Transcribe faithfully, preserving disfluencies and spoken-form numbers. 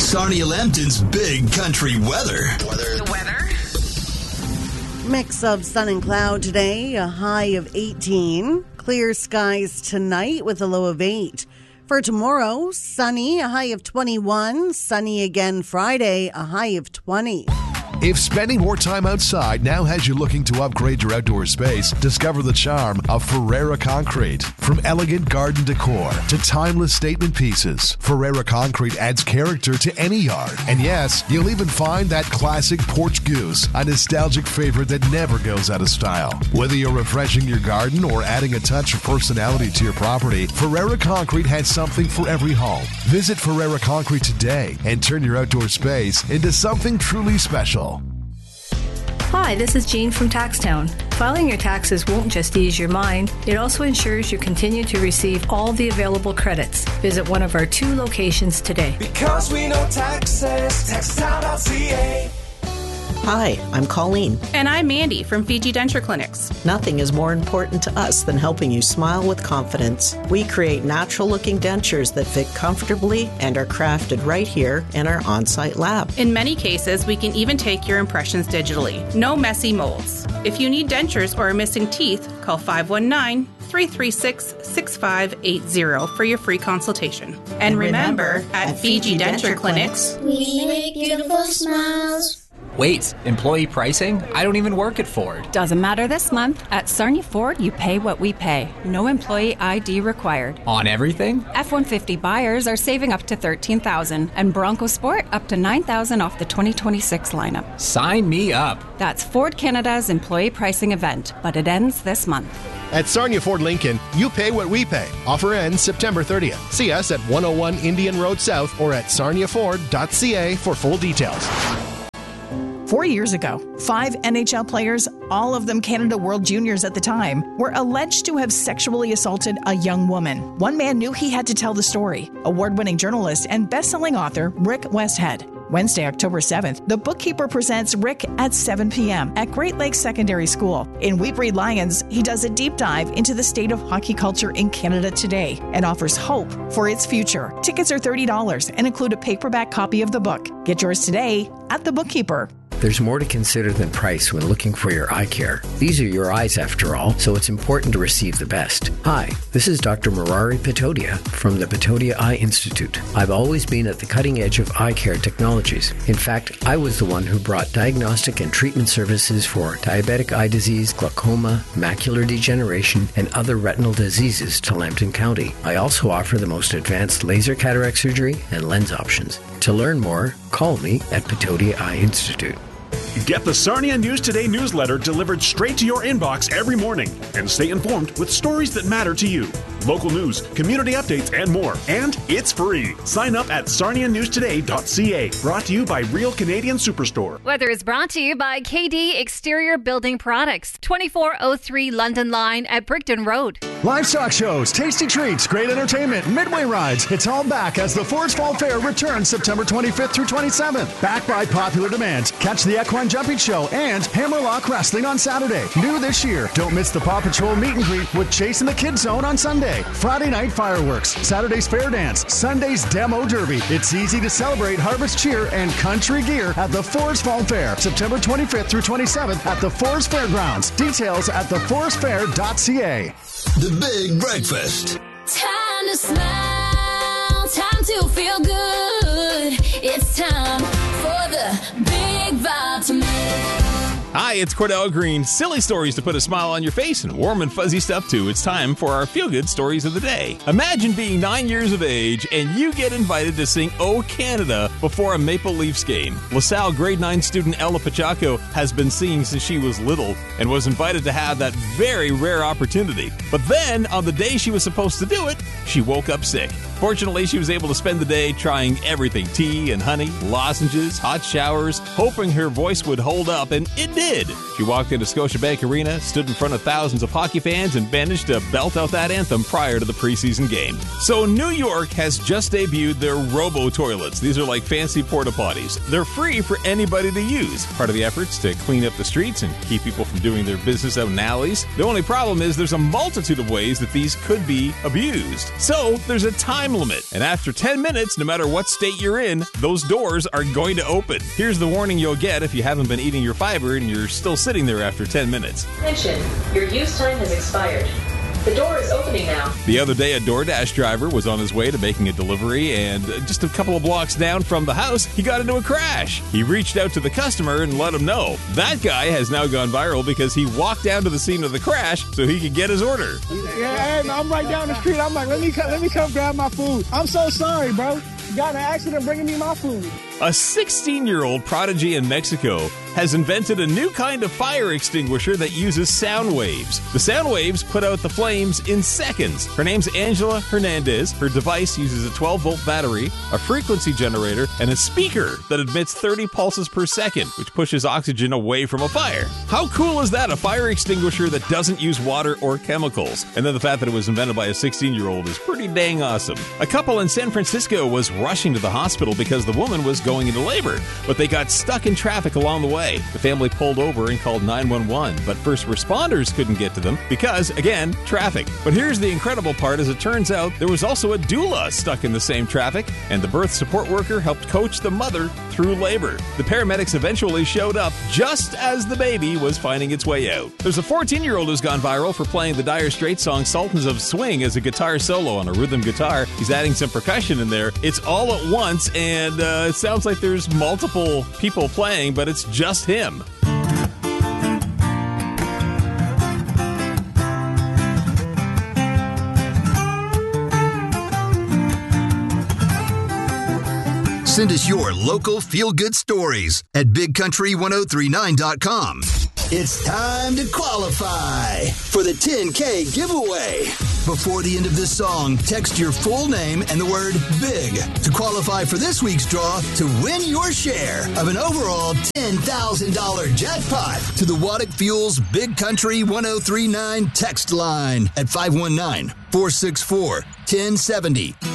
Sarnia Lambton's Big Country Weather. Weather. The weather. Mix of sun and cloud today, a high of eighteen. Clear skies tonight with a low of eight. For tomorrow, sunny, a high of twenty-one. Sunny again Friday, a high of twenty. If spending more time outside now has you looking to upgrade your outdoor space, discover the charm of Ferreira Concrete. From elegant garden decor to timeless statement pieces, Ferreira Concrete adds character to any yard. And yes, you'll even find that classic porch goose, a nostalgic favorite that never goes out of style. Whether you're refreshing your garden or adding a touch of personality to your property, Ferreira Concrete has something for every home. Visit Ferreira Concrete today and turn your outdoor space into something truly special. Hi, this is Jean from Taxtown. Filing your taxes won't just ease your mind, it also ensures you continue to receive all the available credits. Visit one of our two locations today. Because we know taxes, taxtown dot c a. Hi, I'm Colleen. And I'm Mandy from Fiji Denture Clinics. Nothing is more important to us than helping you smile with confidence. We create natural-looking dentures that fit comfortably and are crafted right here in our on-site lab. In many cases, we can even take your impressions digitally. No messy molds. If you need dentures or are missing teeth, call five one nine, three three six, six five eight zero for your free consultation. And, and remember, remember, at, at Fiji, Fiji Denture, Denture Clinics, we make beautiful smiles. Wait, employee pricing? I don't even work at Ford. Doesn't matter this month. At Sarnia Ford, you pay what we pay. No employee I D required. On everything? F one fifty buyers are saving up to thirteen thousand dollars and Bronco Sport up to nine thousand dollars off the twenty twenty-six lineup. Sign me up. That's Ford Canada's employee pricing event, but it ends this month. At Sarnia Ford Lincoln, you pay what we pay. Offer ends September thirtieth. See us at one oh one Indian Road South or at sarnia ford dot c a for full details. Four years ago, five N H L players, all of them Canada World Juniors at the time, were alleged to have sexually assaulted a young woman. One man knew he had to tell the story. Award-winning journalist and best-selling author Rick Westhead. Wednesday, October seventh, The Bookkeeper presents Rick at seven p.m. at Great Lakes Secondary School. In We Breed Lions, he does a deep dive into the state of hockey culture in Canada today and offers hope for its future. Tickets are thirty dollars and include a paperback copy of the book. Get yours today at The Bookkeeper. There's more to consider than price when looking for your eye care. These are your eyes after all, so it's important to receive the best. Hi, this is Doctor Murari Patodia from the Patodia Eye Institute. I've always been at the cutting edge of eye care technologies. In fact, I was the one who brought diagnostic and treatment services for diabetic eye disease, glaucoma, macular degeneration, and other retinal diseases to Lambton County. I also offer the most advanced laser cataract surgery and lens options. To learn more, call me at Patodia Eye Institute. Get the Sarnia News Today newsletter delivered straight to your inbox every morning and stay informed with stories that matter to you. Local news, community updates, and more. And it's free. Sign up at sarnia news today dot c a. Brought to you by Real Canadian Superstore. Weather is brought to you by K D Exterior Building Products, twenty-four oh three London Line at Brickton Road. Livestock shows, tasty treats, great entertainment, midway rides. It's all back as the Forest Fall Fair returns September twenty-fifth through twenty-seventh. Backed by popular demand. Catch the Equine Jumping Show and Hammerlock Wrestling on Saturday. New this year, don't miss the Paw Patrol meet and greet with Chase in the Kids Zone on Sunday. Friday night fireworks, Saturday's fair dance, Sunday's demo derby. It's easy to celebrate harvest cheer and country gear at the Forest Fall Fair, September twenty-fifth through twenty-seventh at the Forest Fairgrounds. Details at the forest fair dot c a. The Big Breakfast. Time to smile, time to feel good. It's time for the Big Vitamin. Hi, it's Cordell Green. Silly stories to put a smile on your face and warm and fuzzy stuff too. It's time for our feel-good stories of the day. Imagine being nine years of age and you get invited to sing "O Canada" before a Maple Leafs game. LaSalle grade nine student Ella Pachaco has been singing since she was little and was invited to have that very rare opportunity. But then, on the day she was supposed to do it, she woke up sick. Fortunately, she was able to spend the day trying everything: tea and honey, lozenges, hot showers, hoping her voice would hold up, and it did. She walked into Scotiabank Arena, stood in front of thousands of hockey fans, and managed to belt out that anthem prior to the preseason game. So New York has just debuted their robo-toilets. These are like fancy porta potties. They're free for anybody to use. Part of the efforts to clean up the streets and keep people from doing their business out in alleys. The only problem is there's a multitude of ways that these could be abused. So there's a time limit, and after ten minutes, no matter what state you're in, those doors are going to open. Here's the warning you'll get if you haven't been eating your fiber and you're still sitting there after ten minutes. Attention, your use time has expired. The door is opening now. The other day, a DoorDash driver was on his way to making a delivery, and just a couple of blocks down from the house, he got into a crash. He reached out to the customer and let him know. That guy has now gone viral because he walked down to the scene of the crash so he could get his order. Yeah, hey, I'm right down the street. I'm like, let me come, let me come grab my food. I'm so sorry, bro. Got in an accident bringing me my food. A sixteen-year-old prodigy in Mexico has invented a new kind of fire extinguisher that uses sound waves. The sound waves put out the flames in seconds. Her name's Angela Hernandez. Her device uses a twelve-volt battery, a frequency generator, and a speaker that emits thirty pulses per second, which pushes oxygen away from a fire. How cool is that? A fire extinguisher that doesn't use water or chemicals. And then the fact that it was invented by a sixteen-year-old is pretty dang awesome. A couple in San Francisco was rushing to the hospital because the woman was going into labor, but they got stuck in traffic along the way. The family pulled over and called nine one one, but first responders couldn't get to them because, again, traffic. But here's the incredible part. As it turns out, there was also a doula stuck in the same traffic, and the birth support worker helped coach the mother through labor. The paramedics eventually showed up just as the baby was finding its way out. There's a fourteen-year-old who's gone viral for playing the Dire Straits song Sultans of Swing as a guitar solo on a rhythm guitar. He's adding some percussion in there. It's all at once, and uh, it sounds like there's multiple people playing, but it's just him. Send us your local feel-good stories at big country ten thirty-nine dot com. It's time to qualify for the ten K giveaway. Before the end of this song, text your full name and the word BIG to qualify for this week's draw to win your share of an overall ten thousand dollars jackpot to the Waddick Fuels Big Country ten thirty-nine text line at five one nine, four six four, one oh seven oh.